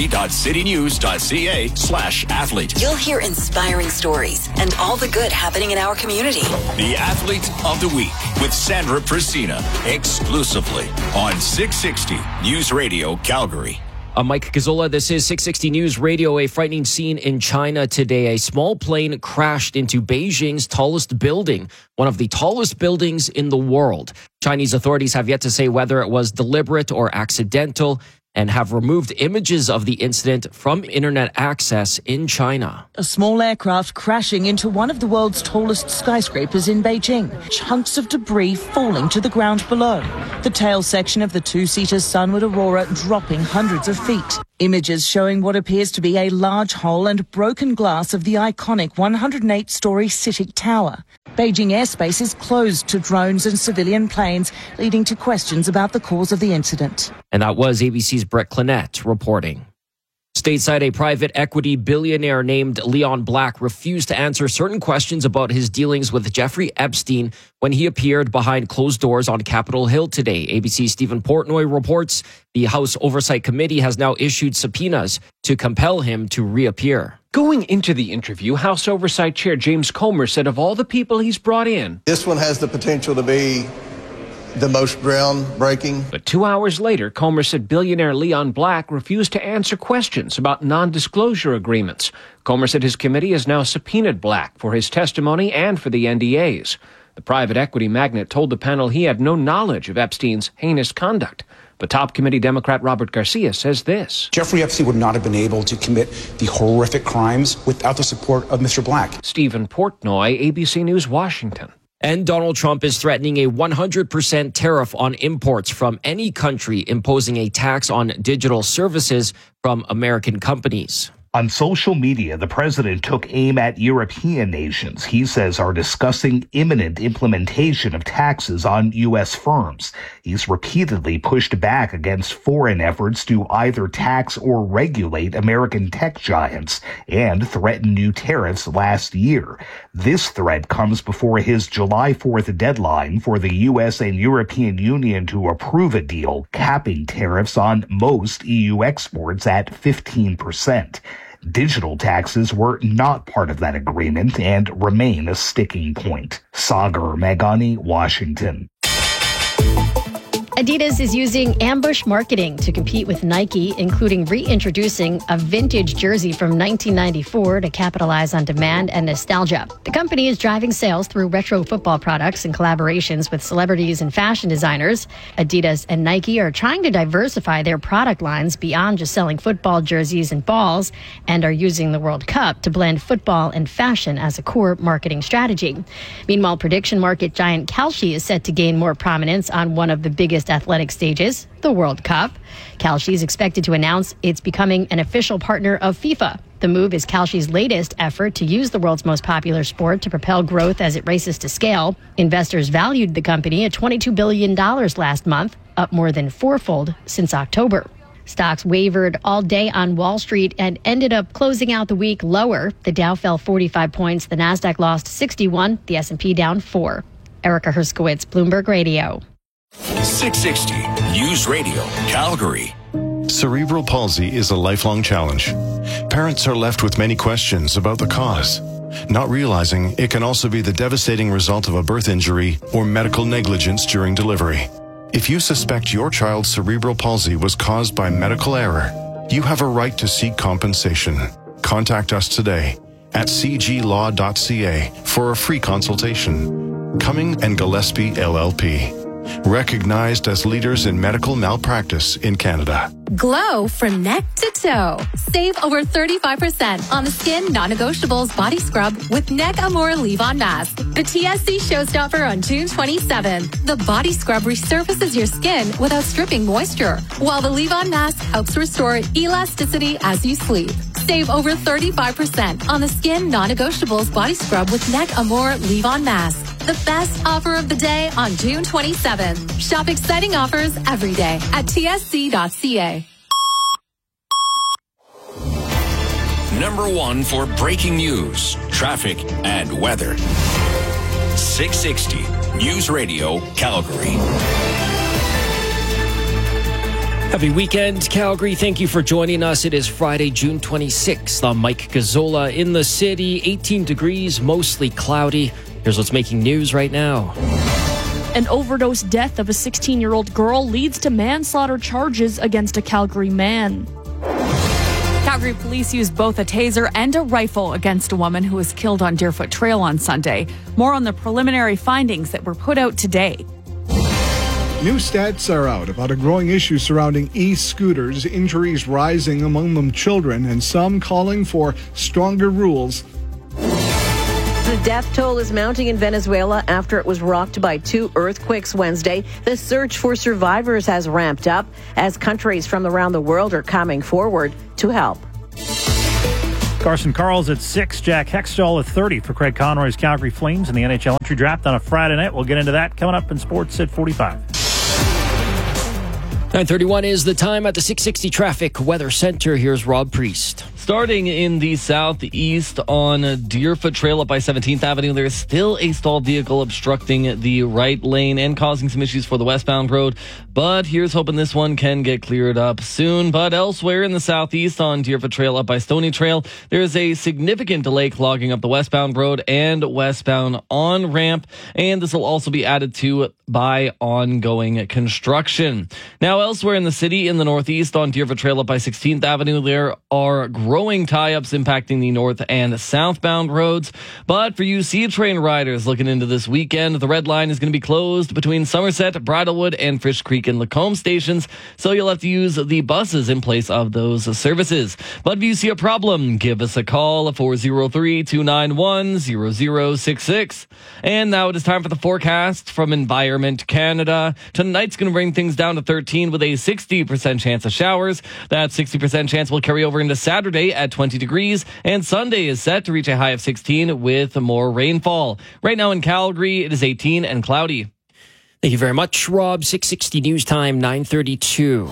calgary.citynews.ca slash athlete. You'll hear inspiring stories and all the good happening in our community. The Athlete of the Week with Sandra Priscina, exclusively on six sixty News Radio Calgary. I'm Mike Gazzola. This is six sixty News Radio. A frightening scene in China today. A small plane crashed into Beijing's tallest building, one of the tallest buildings in the world. Chinese authorities have yet to say whether it was deliberate or accidental and have removed images of the incident from internet access in China. A small aircraft crashing into one of the world's tallest skyscrapers in Beijing. Chunks of debris falling to the ground below. The tail section of the two-seater Sunward Aurora dropping hundreds of feet. Images showing what appears to be a large hole and broken glass of the iconic one hundred eight story CITIC Tower. Beijing airspace is closed to drones and civilian planes, leading to questions about the cause of the incident. And that was A B C's Brett Clinette reporting. Stateside, a private equity billionaire named Leon Black refused to answer certain questions about his dealings with Jeffrey Epstein when he appeared behind closed doors on Capitol Hill today. A B C's Stephen Portnoy reports the House Oversight Committee has now issued subpoenas to compel him to reappear. Going into the interview, House Oversight Chair James Comer said of all the people he's brought in, this one has the potential to be the most groundbreaking. But two hours later, Comer said billionaire Leon Black refused to answer questions about non-disclosure agreements. Comer said his committee has now subpoenaed Black for his testimony and for the N D As. The private equity magnate told the panel he had no knowledge of Epstein's heinous conduct. But top committee Democrat Robert Garcia says this. Jeffrey Epstein would not have been able to commit the horrific crimes without the support of Mister Black. Stephen Portnoy, A B C News, Washington. And Donald Trump is threatening a one hundred percent tariff on imports from any country, imposing a tax on digital services from American companies. On social media, the president took aim at European nations he says are discussing imminent implementation of taxes on U S firms. He's repeatedly pushed back against foreign efforts to either tax or regulate American tech giants and threatened new tariffs last year. This threat comes before his July fourth deadline for the U S and European Union to approve a deal capping tariffs on most E U exports at fifteen percent. Digital taxes were not part of that agreement and remain a sticking point. Sagar Meghani, Washington. Adidas is using ambush marketing to compete with Nike, including reintroducing a vintage jersey from nineteen ninety-four to capitalize on demand and nostalgia. The company is driving sales through retro football products and collaborations with celebrities and fashion designers. Adidas and Nike are trying to diversify their product lines beyond just selling football jerseys and balls, and are using the World Cup to blend football and fashion as a core marketing strategy. Meanwhile, prediction market giant Kalshi is set to gain more prominence on one of the biggest athletic stages, the World Cup. Kalshi is expected to announce it's becoming an official partner of FIFA. The move is Kalshi's latest effort to use the world's most popular sport to propel growth as it races to scale. Investors valued the company at twenty-two billion dollars last month, up more than fourfold since October. Stocks wavered all day on Wall Street and ended up closing out the week lower. The Dow fell forty-five points, the Nasdaq lost sixty-one, the S and P down four. Erica Herskowitz, Bloomberg Radio. six sixty News Radio, Calgary. Cerebral palsy is a lifelong challenge. Parents are left with many questions about the cause, not realizing it can also be the devastating result of a birth injury or medical negligence during delivery. If you suspect your child's cerebral palsy was caused by medical error, you have a right to seek compensation. Contact us today at c g law dot c a for a free consultation. Cumming and Gillespie L L P. Recognized as leaders in medical malpractice in Canada. Glow from neck to toe. Save over thirty-five percent on the Skin Non-Negotiables Body Scrub with Neck Amore Leave-On Mask. The T S C showstopper on June twenty-seventh. The body scrub resurfaces your skin without stripping moisture, while the Leave-On Mask helps restore elasticity as you sleep. Save over thirty-five percent on the Skin Non-Negotiables Body Scrub with Neck Amore Leave-On Mask. The best offer of the day on June twenty-seventh. Shop exciting offers every day at T S C dot C A. number one for breaking news, traffic, and weather. six sixty News Radio, Calgary. Happy weekend, Calgary. Thank you for joining us. It is Friday, June twenty-sixth. I'm Mike Gazzola in the city. eighteen degrees, mostly cloudy. Here's what's making news right now. An overdose death of a sixteen-year-old girl leads to manslaughter charges against a Calgary man. Calgary police used both a taser and a rifle against a woman who was killed on Deerfoot Trail on Sunday. More on the preliminary findings that were put out today. New stats are out about a growing issue surrounding e-scooters, injuries rising among them children, and some calling for stronger rules. The death toll is mounting in Venezuela after it was rocked by two earthquakes Wednesday. The search for survivors has ramped up as countries from around the world are coming forward to help. Carson Karls at six, Jack Hextall at thirty for Craig Conroy's Calgary Flames in the N H L entry draft on a Friday night. We'll get into that coming up in sports at forty-five. nine thirty-one is the time at the six sixty Traffic Weather Center. Here's Rob Priest. Starting in the southeast on Deerfoot Trail up by seventeenth Avenue, there is still a stalled vehicle obstructing the right lane and causing some issues for the westbound road. But here's hoping this one can get cleared up soon. But elsewhere in the southeast on Deerfoot Trail up by Stony Trail, there is a significant delay clogging up the westbound road and westbound on-ramp. And this will also be added to by ongoing construction. Now, elsewhere in the city in the northeast on Deerfoot Trail up by sixteenth Avenue, there are growing tie-ups impacting the north and southbound roads. But for you C train riders looking into this weekend, the red line is going to be closed between Somerset, Bridlewood, and Fish Creek and Lacombe stations, so you'll have to use the buses in place of those services. But if you see a problem, give us a call at four oh three, two nine one, zero zero six six. And now it is time for the forecast from Environment Canada. Tonight's going to bring things down to thirteen with a sixty percent chance of showers. That sixty percent chance will carry over into Saturday at twenty degrees, and Sunday is set to reach a high of sixteen with more rainfall. Right now in Calgary, it is eighteen and cloudy. Thank you very much, Rob. six sixty News Time, nine thirty-two.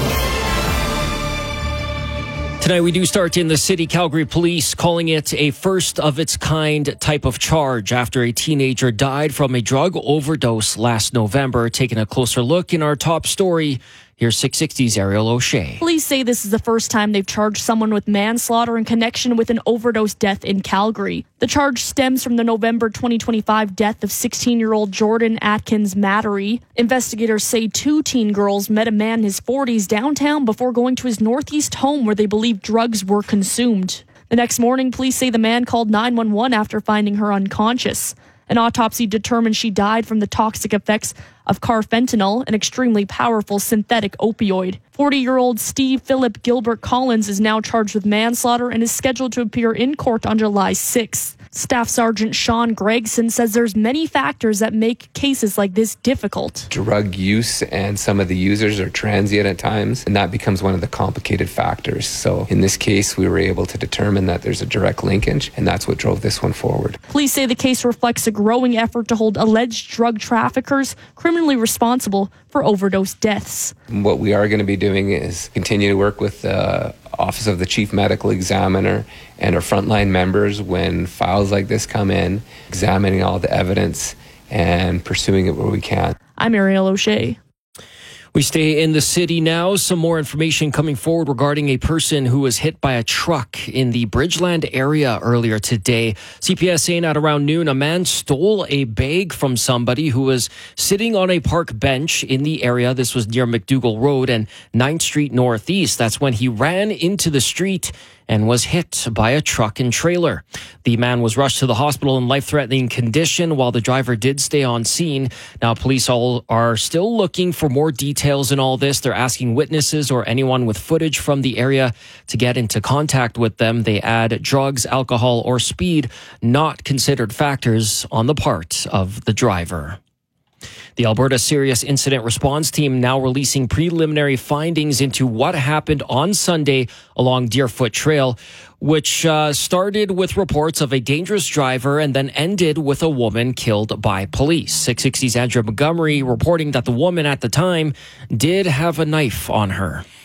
Tonight we do start in the city. Calgary police calling it a first-of-its-kind type of charge after a teenager died from a drug overdose last November. Taking a closer look in our top story, here's six sixty's Ariel O'Shea. Police say this is the first time they've charged someone with manslaughter in connection with an overdose death in Calgary. The charge stems from the November twenty twenty-five death of sixteen-year-old Jordan Atkins Mattery. Investigators say two teen girls met a man in his forties downtown before going to his northeast home where they believe drugs were consumed. The next morning, police say the man called nine one one after finding her unconscious. An autopsy determined she died from the toxic effects of carfentanil, an extremely powerful synthetic opioid. forty-year-old Steve Philip Gilbert Collins is now charged with manslaughter and is scheduled to appear in court on July sixth. Staff Sergeant Sean Gregson says there's many factors that make cases like this difficult. Drug use and some of the users are transient at times, and that becomes one of the complicated factors. So in this case, we were able to determine that there's a direct linkage, and that's what drove this one forward. Police say the case reflects a growing effort to hold alleged drug traffickers criminally responsible for overdose deaths. What we are going to be doing is continue to work with the Office of the Chief Medical Examiner and our frontline members when files like this come in, examining all the evidence and pursuing it where we can. I'm Ariel O'Shea. We stay in the city now. Some more information coming forward regarding a person who was hit by a truck in the Bridgeland area earlier today. C P S saying at around noon, a man stole a bag from somebody who was sitting on a park bench in the area. This was near McDougall Road and ninth Street Northeast. That's when he ran into the street and was hit by a truck and trailer. The man was rushed to the hospital in life-threatening condition while the driver did stay on scene. Now, police all are still looking for more details in all this. They're asking witnesses or anyone with footage from the area to get into contact with them. They add drugs, alcohol, or speed not considered factors on the part of the driver. The Alberta Serious Incident Response Team now releasing preliminary findings into what happened on Sunday along Deerfoot Trail, which uh, started with reports of a dangerous driver and then ended with a woman killed by police. six sixty's Andrea Montgomery reporting that the woman at the time did have a knife on her.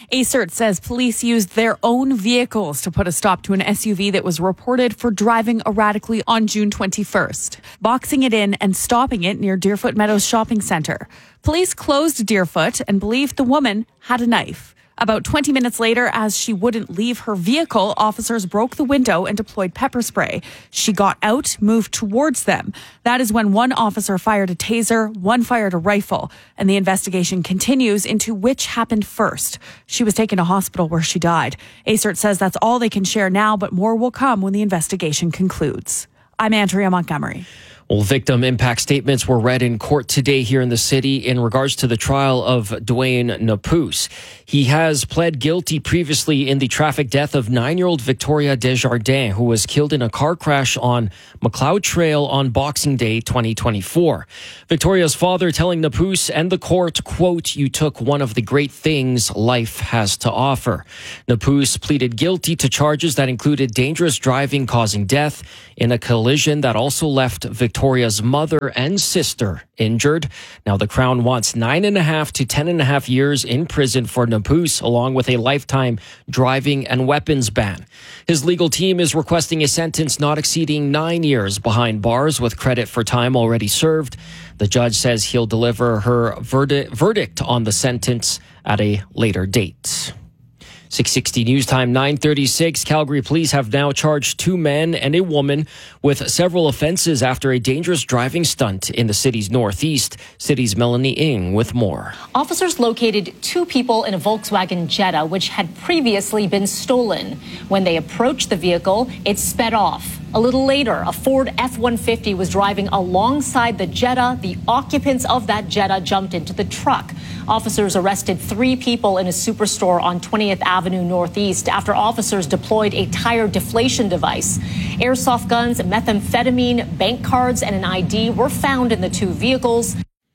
ACERT says police used their own vehicles to put a stop to an S U V that was reported for driving erratically on June twenty-first, boxing it in and stopping it near Deerfoot Meadows Shopping Centre. Police closed Deerfoot and believed the woman had a knife. About twenty minutes later, as she wouldn't leave her vehicle, officers broke the window and deployed pepper spray. She got out, moved towards them. That is when one officer fired a taser, one fired a rifle, and the investigation continues into which happened first. She was taken to hospital where she died. ACERT says that's all they can share now, but more will come when the investigation concludes. I'm Andrea Montgomery. Well, victim impact statements were read in court today here in the city in regards to the trial of Dwayne Napus. He has pled guilty previously in the traffic death of nine-year-old Victoria Desjardins, who was killed in a car crash on McLeod Trail on Boxing Day twenty twenty-four. Victoria's father telling Napus and the court, quote, "You took one of the great things life has to offer." Napus pleaded guilty to charges that included dangerous driving causing death in a collision that also left Victoria's mother and sister injured. Now, the Crown wants nine and a half to ten and a half years in prison for Napus, along with a lifetime driving and weapons ban. His legal team is requesting a sentence not exceeding nine years behind bars with credit for time already served. The judge says he'll deliver her verdi- verdict on the sentence at a later date. six sixty News Time, nine thirty-six. Calgary police have now charged two men and a woman with several offenses after a dangerous driving stunt in the city's northeast. City's Melanie Ng with more. Officers located two people in a Volkswagen Jetta, which had previously been stolen. When they approached the vehicle, it sped off. A little later, a Ford F one fifty was driving alongside the Jetta. The occupants of that Jetta jumped into the truck. Officers arrested three people in a superstore on twentieth Avenue Northeast after officers deployed a tire deflation device. Airsoft guns, methamphetamine, bank cards, and an I D were found in the two vehicles.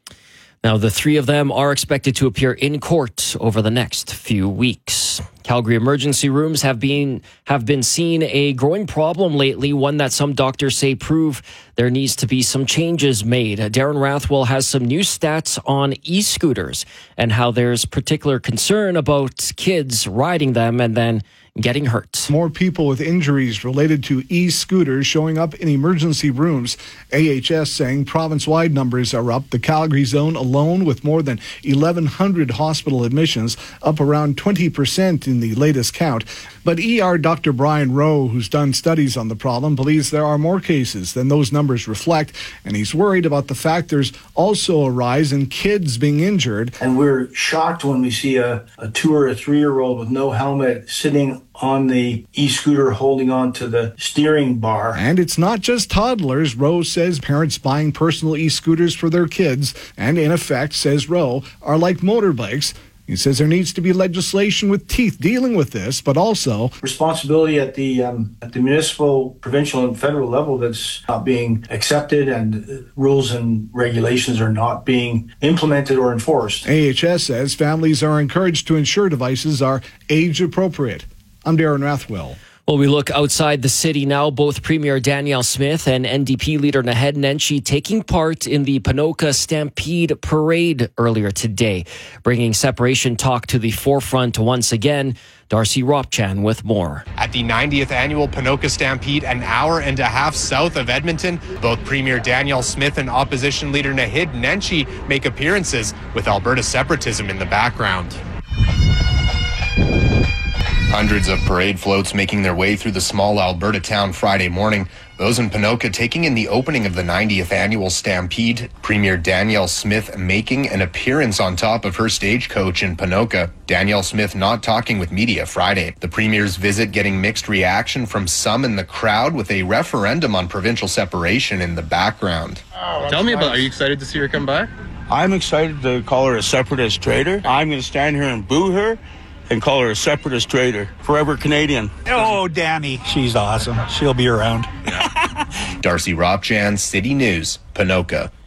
Now, the three of them are expected to appear in court over the next few weeks. Calgary emergency rooms have been have been seen a growing problem lately, one that some doctors say prove there needs to be some changes made. Darren Rathwell has some new stats on e-scooters and how there's particular concern about kids riding them and then getting hurt. More people with injuries related to e-scooters showing up in emergency rooms. A H S saying province-wide numbers are up. The Calgary zone alone with more than eleven hundred hospital admissions, up around twenty percent in the latest count. But E R Doctor Brian Rowe, who's done studies on the problem, believes there are more cases than those numbers reflect, and he's worried about the fact there's also a rise in kids being injured. And we're shocked when we see a, a two or a three-year-old with no helmet sitting on the e-scooter holding on to the steering bar. And it's not just toddlers. Rowe says parents buying personal e-scooters for their kids, and in effect, says Rowe, are like motorbikes. He says there needs to be legislation with teeth dealing with this, but also responsibility at the um, at the municipal, provincial, and federal level that's not being accepted, and rules and regulations are not being implemented or enforced. A H S says families are encouraged to ensure devices are age appropriate. I'm Darren Rathwell. Well, we look outside the city now. Both Premier Danielle Smith and N D P leader Naheed Nenshi taking part in the Ponoka Stampede Parade earlier today, bringing separation talk to the forefront once again. Darcy Ropchan with more. At the ninetieth annual Ponoka Stampede, an hour and a half south of Edmonton, both Premier Danielle Smith and opposition leader Naheed Nenshi make appearances with Alberta separatism in the background. Hundreds of parade floats making their way through the small Alberta town Friday morning. Those in Ponoka taking in the opening of the ninetieth annual Stampede. Premier Danielle Smith making an appearance on top of her stagecoach in Ponoka. Danielle Smith not talking with media Friday. The Premier's visit getting mixed reaction from some in the crowd, with a referendum on provincial separation in the background. Oh, Tell me nice. about, are you excited to see her come by? I'm excited to call her a separatist traitor. I'm going to stand here and boo her and call her a separatist traitor. Forever Canadian. Oh, Danny. She's awesome. She'll be around. Darcy Ropchan, City News, Ponoka.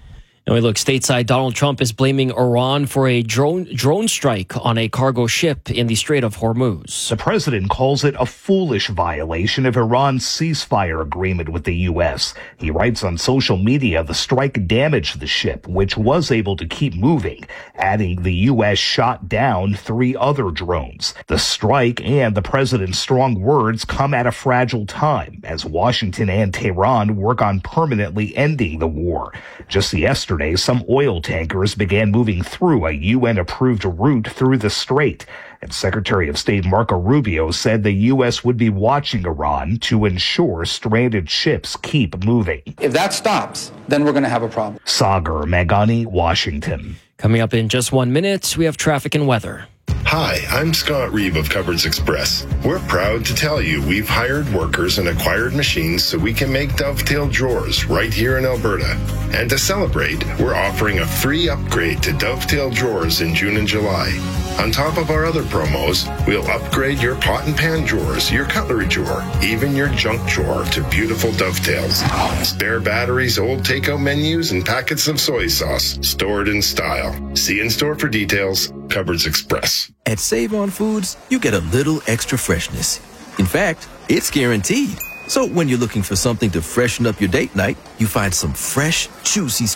And we look stateside. Donald Trump is blaming Iran for a drone drone strike on a cargo ship in the Strait of Hormuz. The president calls it a foolish violation of Iran's ceasefire agreement with the U S. He writes on social media the strike damaged the ship, which was able to keep moving, adding the U S shot down three other drones. The strike and the president's strong words come at a fragile time as Washington and Tehran work on permanently ending the war. Just yesterday, some oil tankers began moving through a U N-approved route through the strait. And Secretary of State Marco Rubio said the U S would be watching Iran to ensure stranded ships keep moving. If that stops, then we're going to have a problem. Sagar Magani, Washington. Coming up in just one minute, we have traffic and weather. Hi, I'm Scott Reeve of Cupboards Express. We're proud to tell you we've hired workers and acquired machines so we can make Dovetail drawers right here in Alberta. And to celebrate, we're offering a free upgrade to Dovetail drawers in June and July. On top of our other promos, we'll upgrade your pot and pan drawers, your cutlery drawer, even your junk drawer to beautiful Dovetails. Spare batteries, old takeout menus, and packets of soy sauce stored in style. See in store for details. Cupboards Express. At Save On Foods, you get a little extra freshness. In fact, it's guaranteed. So when you're looking for something to freshen up your date night, you find some fresh, juicy